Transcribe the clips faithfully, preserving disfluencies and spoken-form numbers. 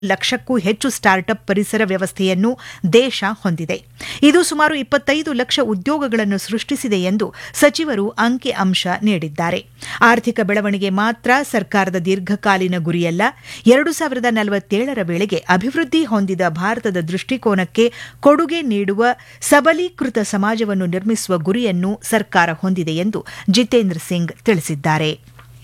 ಲಕ್ಷಕ್ಕೂ ಹೆಚ್ಚು ಸ್ಟಾರ್ಟ್ಅಪ್ ಪರಿಸರ ವ್ಯವಸ್ಥೆಯನ್ನು ದೇಶ ಹೊಂದಿದೆ. ಇದು ಸುಮಾರು ಇಪ್ಪತ್ತೈದು ಲಕ್ಷ ಉದ್ಯೋಗಗಳನ್ನು ಸೃಷ್ಟಿಸಿದೆ ಎಂದು ಸಚಿವರು ಅಂಕಿ ಅಂಶ ನೀಡಿದ್ದಾರೆ. ಆರ್ಥಿಕ ಬೆಳವಣಿಗೆ ಮಾತ್ರ ಸರ್ಕಾರದ ದೀರ್ಘಕಾಲೀನ ಗುರಿಯಲ್ಲ. ಎರಡು ಸಾವಿರದ ನಲವತ್ತೇಳರ ವೇಳೆಗೆ ಅಭಿವೃದ್ಧಿ ಹೊಂದಿದ ಭಾರತದ ದೃಷ್ಟಿಕೋನಕ್ಕೆ ಕೊಡುಗೆ ನೀಡುವ ಸಬಲೀಕೃತ ಸಮಾಜವನ್ನು ನಿರ್ಮಿಸುವ ಗುರಿಯನ್ನು ಸರ್ಕಾರ ಹೊಂದಿದೆ ಎಂದು ಜಿತೇಂದ್ರ ಸಿಂಗ್ ತಿಳಿಸಿದ್ದಾರೆ.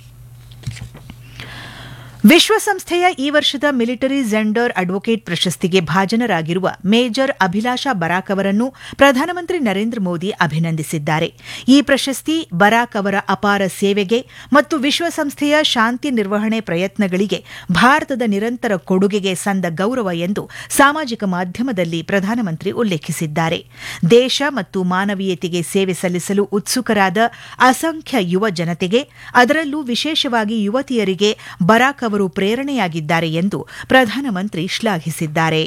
ವಿಶ್ವಸಂಸ್ಥೆಯ ಈ ವರ್ಷದ ಮಿಲಿಟರಿ ಜೆಂಡರ್ ಅಡ್ವೊಕೇಟ್ ಪ್ರಶಸ್ತಿಗೆ ಭಾಜನರಾಗಿರುವ ಮೇಜರ್ ಅಭಿಲಾಷಾ ಬರಾಕ್ ಅವರನ್ನು ಪ್ರಧಾನಮಂತ್ರಿ ನರೇಂದ್ರ ಮೋದಿ ಅಭಿನಂದಿಸಿದ್ದಾರೆ. ಈ ಪ್ರಶಸ್ತಿ ಬರಾಕ್ ಅವರ ಅಪಾರ ಸೇವೆಗೆ ಮತ್ತು ವಿಶ್ವಸಂಸ್ಥೆಯ ಶಾಂತಿ ನಿರ್ವಹಣೆ ಪ್ರಯತ್ನಗಳಿಗೆ ಭಾರತದ ನಿರಂತರ ಕೊಡುಗೆಗೆ ಸಂದ ಗೌರವ ಎಂದು ಸಾಮಾಜಿಕ ಮಾಧ್ಯಮದಲ್ಲಿ ಪ್ರಧಾನಮಂತ್ರಿ ಉಲ್ಲೇಖಿಸಿದ್ದಾರೆ. ದೇಶ ಮತ್ತು ಮಾನವೀಯತೆಗೆ ಸೇವೆ ಸಲ್ಲಿಸಲು ಉತ್ಸುಕರಾದ ಅಸಂಖ್ಯ ಯುವ ಜನತೆಗೆ, ಅದರಲ್ಲೂ ವಿಶೇಷವಾಗಿ ಯುವತಿಯರಿಗೆ ಬರಾಕ್ ಅವರು ಪ್ರೇರಣೆಯಾಗಿದ್ದಾರೆ ಎಂದು ಪ್ರಧಾನಮಂತ್ರಿ ಶ್ಲಾಘಿಸಿದ್ದಾರೆ.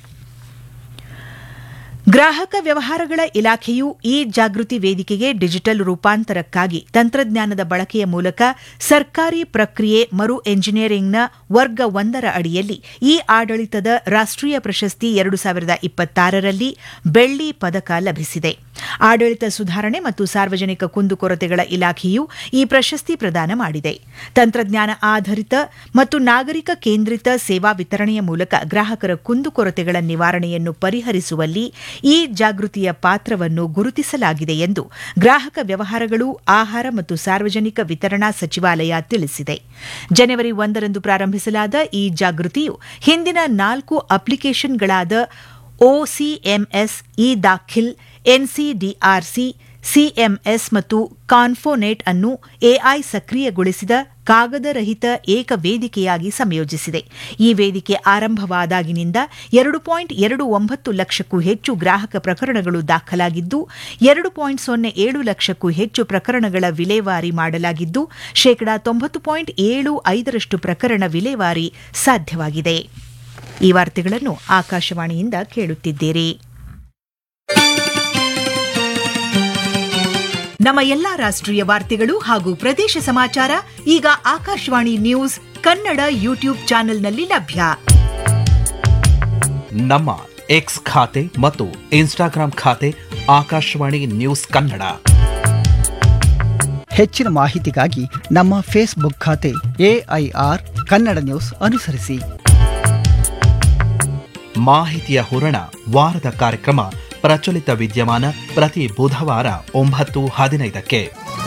ಗ್ರಾಹಕ ವ್ಯವಹಾರಗಳ ಇಲಾಖೆಯು ಇ ಜಾಗೃತಿ ವೇದಿಕೆಗೆ ಡಿಜಿಟಲ್ ರೂಪಾಂತರಕ್ಕಾಗಿ ತಂತ್ರಜ್ಞಾನದ ಬಳಕೆಯ ಮೂಲಕ ಸರ್ಕಾರಿ ಪ್ರಕ್ರಿಯೆ ಮರು ಎಂಜಿನಿಯರಿಂಗ್ನ ವರ್ಗ ಒಂದರ ಅಡಿಯಲ್ಲಿ ಇ ಆಡಳಿತದ ರಾಷ್ಟೀಯ ಪ್ರಶಸ್ತಿ ಎರಡು ಸಾವಿರದ ಇಪ್ಪತ್ತಾರರಲ್ಲಿ ಬೆಳ್ಳಿ ಪದಕ ಲಭಿಸಿದೆ. ಆಡಳಿತ ಸುಧಾರಣೆ ಮತ್ತು ಸಾರ್ವಜನಿಕ ಕುಂದುಕೊರತೆಗಳ ಇಲಾಖೆಯು ಈ ಪ್ರಶಸ್ತಿ ಪ್ರದಾನ ಮಾಡಿದೆ. ತಂತ್ರಜ್ಞಾನ ಆಧಾರಿತ ಮತ್ತು ನಾಗರಿಕ ಕೇಂದ್ರಿತ ಸೇವಾ ವಿತರಣೆಯ ಮೂಲಕ ಗ್ರಾಹಕರ ಕುಂದುಕೊರತೆಗಳ ನಿವಾರಣೆಯನ್ನು ಪರಿಹರಿಸುವಲ್ಲಿ ಈ ಜಾಗೃತಿಯ ಪಾತ್ರವನ್ನು ಗುರುತಿಸಲಾಗಿದೆ ಎಂದು ಗ್ರಾಹಕ ವ್ಯವಹಾರಗಳು, ಆಹಾರ ಮತ್ತು ಸಾರ್ವಜನಿಕ ವಿತರಣಾ ಸಚಿವಾಲಯ ತಿಳಿಸಿದೆ. ಜನವರಿ ಒಂದರಂದು ಪ್ರಾರಂಭಿಸಲಾದ ಈ ಜಾಗೃತಿಯು ಹಿಂದಿನ ನಾಲ್ಕು ಅಪ್ಲಿಕೇಶನ್ಗಳಾದ ಒಸಿಎಂಎಸ್, ಇ ದಾಖಿಲ್, ಎನ್ಸಿಡಿಆರ್ಸಿ, ಸಿಎಂಎಸ್ ಮತ್ತು ಕಾನ್ಫೋನೆಟ್ ಅನ್ನು ಎಐ ಸಕ್ರಿಯಗೊಳಿಸಿದ ಕಾಗದರಹಿತ ಏಕ ವೇದಿಕೆಯಾಗಿ ಸಂಯೋಜಿಸಿದೆ. ಈ ವೇದಿಕೆ ಆರಂಭವಾದಾಗಿನಿಂದ ಎರಡು ಪಾಯಿಂಟ್ ಎರಡು ಒಂಬತ್ತು ಲಕ್ಷಕ್ಕೂ ಹೆಚ್ಚು ಗ್ರಾಹಕ ಪ್ರಕರಣಗಳು ದಾಖಲಾಗಿದ್ದು, ಎರಡು ಪಾಯಿಂಟ್ ಸೊನ್ನೆ ಏಳು ಲಕ್ಷಕ್ಕೂ ಹೆಚ್ಚು ಪ್ರಕರಣಗಳ ವಿಲೇವಾರಿ ಮಾಡಲಾಗಿದ್ದು, ಶೇಕಡಾ ತೊಂಬತ್ತು ಪಾಯಿಂಟ್ ಏಳು ಐದರಷ್ಟು ಪ್ರಕರಣ ವಿಲೇವಾರಿ ಸಾಧ್ಯವಾಗಿದೆ. ಈ ವಾರ್ತೆಗಳನ್ನು ಆಕಾಶವಾಣಿಯಿಂದ ಕೇಳುತ್ತಿದ್ದೀರಿ. ನಮ್ಮ ಎಲ್ಲಾ ರಾಷ್ಟ್ರೀಯ ವಾರ್ತೆಗಳು ಹಾಗೂ ಪ್ರದೇಶ ಸಮಾಚಾರ ಈಗ ಆಕಾಶವಾಣಿ ನ್ಯೂಸ್ ಕನ್ನಡ ಯೂಟ್ಯೂಬ್ ಚಾನೆಲ್ನಲ್ಲಿ ಲಭ್ಯ. ನಮ್ಮ ಎಕ್ಸ್ ಖಾತೆ ಮತ್ತು ಇನ್ಸ್ಟಾಗ್ರಾಂ ಖಾತೆ ಆಕಾಶವಾಣಿ ನ್ಯೂಸ್ ಕನ್ನಡ. ಹೆಚ್ಚಿನ ಮಾಹಿತಿಗಾಗಿ ನಮ್ಮ ಫೇಸ್ಬುಕ್ ಖಾತೆ ಎಐಆರ್ ಕನ್ನಡ ನ್ಯೂಸ್ ಅನುಸರಿಸಿ. ಮಾಹಿತಿಯ ಹೂರಣ ವಾರದ ಕಾರ್ಯಕ್ರಮ ಪ್ರಚಲಿತ ವಿದ್ಯಮಾನ ಪ್ರತಿ ಬುಧವಾರ ಒಂಬತ್ತು ಹದಿನೈದಕ್ಕೆ.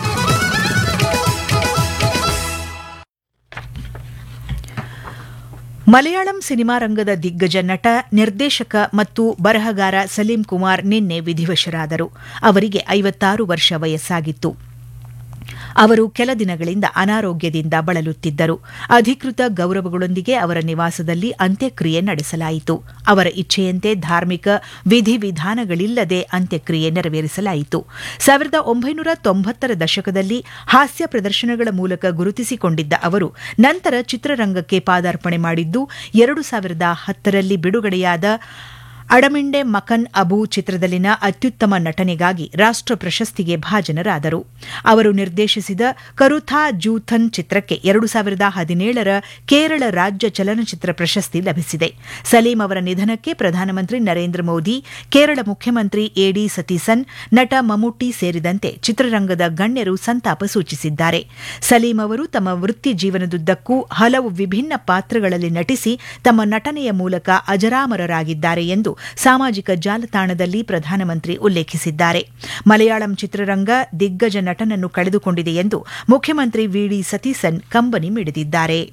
ಮಲಯಾಳಂ ಸಿನಿಮಾ ರಂಗದ ದಿಗ್ಗಜ ನಟ, ನಿರ್ದೇಶಕ ಮತ್ತು ಬರಹಗಾರ ಸಲೀಂ ಕುಮಾರ್ ನಿನ್ನೆ ವಿಧಿವಶರಾದರು. ಅವರಿಗೆ ಐವತ್ತಾರು ವರ್ಷ ವಯಸ್ಸಾಗಿತ್ತು. ಅವರು ಕೆಲ ದಿನಗಳಿಂದ ಅನಾರೋಗ್ಯದಿಂದ ಬಳಲುತ್ತಿದ್ದರು. ಅಧಿಕೃತ ಗೌರವಗಳೊಂದಿಗೆ ಅವರ ನಿವಾಸದಲ್ಲಿ ಅಂತ್ಯಕ್ರಿಯೆ ನಡೆಸಲಾಯಿತು. ಅವರ ಇಚ್ಛೆಯಂತೆ ಧಾರ್ಮಿಕ ವಿಧಿವಿಧಾನಗಳಿಲ್ಲದೆ ಅಂತ್ಯಕ್ರಿಯೆ ನೆರವೇರಿಸಲಾಯಿತು. ಸಾವಿರದ ಒಂಬೈನೂರ ತೊಂಬತ್ತರ ದಶಕದಲ್ಲಿ ಹಾಸ್ಯ ಪ್ರದರ್ಶನಗಳ ಮೂಲಕ ಗುರುತಿಸಿಕೊಂಡಿದ್ದ ಅವರು ನಂತರ ಚಿತ್ರರಂಗಕ್ಕೆ ಪಾದಾರ್ಪಣೆ ಮಾಡಿದ್ದು, ಎರಡು ಸಾವಿರದ ಹತ್ತರಲ್ಲಿ ಬಿಡುಗಡೆಯಾದ ಅಡಮಿಂಡೆ ಮಕನ್ ಅಬು ಚಿತ್ರದಲ್ಲಿನ ಅತ್ಯುತ್ತಮ ನಟನೆಗಾಗಿ ರಾಷ್ಟ್ರ ಪ್ರಶಸ್ತಿಗೆ ಭಾಜನರಾದರು. ಅವರು ನಿರ್ದೇಶಿಸಿದ ಕರುಥಾ ಜೂಥನ್ ಚಿತ್ರಕ್ಕೆ ಎರಡು ಸಾವಿರದ ಹದಿನೇಳರ ಕೇರಳ ರಾಜ್ಯ ಚಲನಚಿತ್ರ ಪ್ರಶಸ್ತಿ ಲಭಿಸಿದೆ. ಸಲೀಂ ಅವರ ನಿಧನಕ್ಕೆ ಪ್ರಧಾನಮಂತ್ರಿ ನರೇಂದ್ರ ಮೋದಿ, ಕೇರಳ ಮುಖ್ಯಮಂತ್ರಿ ಎಡಿ ಸತೀಸನ್, ನಟ ಮಮ್ಮುಟ್ಟಿ ಸೇರಿದಂತೆ ಚಿತ್ರರಂಗದ ಗಣ್ಯರು ಸಂತಾಪ ಸೂಚಿಸಿದ್ದಾರೆ. ಸಲೀಂ ಅವರು ತಮ್ಮ ವೃತ್ತಿ ಜೀವನದುದ್ದಕ್ಕೂ ಹಲವು ವಿಭಿನ್ನ ಪಾತ್ರಗಳಲ್ಲಿ ನಟಿಸಿ ತಮ್ಮ ನಟನೆಯ ಮೂಲಕ ಅಜರಾಮರರಾಗಿದ್ದಾರೆ ಎಂದು ಸಾಮಾಜಿಕ ಜಾಲತಾಣದಲ್ಲಿ ಪ್ರಧಾನಮಂತ್ರಿ ಉಲ್ಲೇಖಿಸಿದ್ದಾರೆ. ಮಲಯಾಳಂ ಚಿತ್ರರಂಗ ದಿಗ್ಗಜ ನಟನನ್ನು ಕಳೆದುಕೊಂಡಿದೆ ಎಂದು ಮುಖ್ಯಮಂತ್ರಿ ವಿಡಿ ಸತೀಸನ್ ಕಂಬನಿ ಮಿಡಿದಿದ್ದಾರೆ.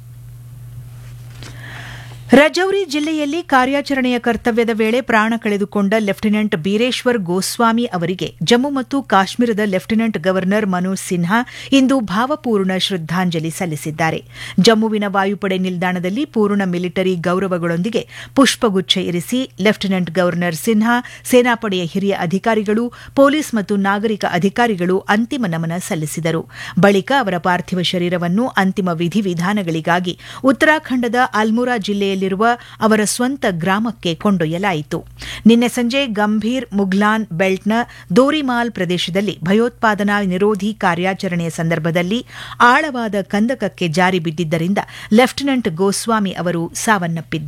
ರಜೌರಿ ಜಿಲ್ಲೆಯಲ್ಲಿ ಕಾರ್ಯಾಚರಣೆಯ ಕರ್ತವ್ಯದ ವೇಳೆ ಪ್ರಾಣ ಕಳೆದುಕೊಂಡ ಲೆಫ್ಟಿನೆಂಟ್ ಬೀರೇಶ್ವರ್ ಗೋಸ್ವಾಮಿ ಅವರಿಗೆ ಜಮ್ಮು ಮತ್ತು ಕಾಶ್ಮೀರದ ಲೆಫ್ಟಿನೆಂಟ್ ಗವರ್ನರ್ ಮನೋಜ್ ಸಿನ್ಹಾ ಇಂದು ಭಾವಪೂರ್ಣ ಶ್ರದ್ದಾಂಜಲಿ ಸಲ್ಲಿಸಿದ್ದಾರೆ. ಜಮ್ಮುವಿನ ವಾಯುಪಡೆ ನಿಲ್ದಾಣದಲ್ಲಿ ಪೂರ್ಣ ಮಿಲಿಟರಿ ಗೌರವಗಳೊಂದಿಗೆ ಪುಷ್ಪಗುಚ್ಛ ಇರಿಸಿ ಲೆಫ್ಟಿನೆಂಟ್ ಗವರ್ನರ್ ಸಿನ್ಹಾ, ಸೇನಾಪಡೆಯ ಹಿರಿಯ ಅಧಿಕಾರಿಗಳು, ಪೊಲೀಸ್ ಮತ್ತು ನಾಗರಿಕ ಅಧಿಕಾರಿಗಳು ಅಂತಿಮ ನಮನ ಸಲ್ಲಿಸಿದರು. ಬಳಿಕ ಅವರ ಪಾರ್ಥಿವ ಶರೀರವನ್ನು ಅಂತಿಮ ವಿಧಿವಿಧಾನಗಳಿಗಾಗಿ ಉತ್ತರಾಖಂಡದ ಅಲ್ಮೋರಾ ಜಿಲ್ಲೆಯಲ್ಲಿ ಜಿಲ್ಲೆಯಲ್ಲಿರುವ ಅವರ ಸ್ವಂತ ಗ್ರಾಮಕ್ಕೆ ಕೊಂಡೊಯ್ಯಲಾಯಿತು. ನಿನ್ನೆ ಸಂಜೆ ಗಂಭೀರ್ ಮುಘ್ಲಾನ್ ಬೆಲ್ಟ್ನ ದೋರಿಮಾಲ್ ಪ್ರದೇಶದಲ್ಲಿ ಭಯೋತ್ಪಾದನಾ ನಿರೋಧಿ ಕಾರ್ಯಾಚರಣೆಯ ಸಂದರ್ಭದಲ್ಲಿ ಆಳವಾದ ಕಂದಕಕ್ಕೆ ಜಾರಿ ಬಿದ್ದಿದ್ದರಿಂದ ಲೆಫ್ಟಿನೆಂಟ್ ಗೋಸ್ವಾಮಿ ಅವರು ಸಾವನ್ನಪ್ಪಿದ್ದಾರೆ.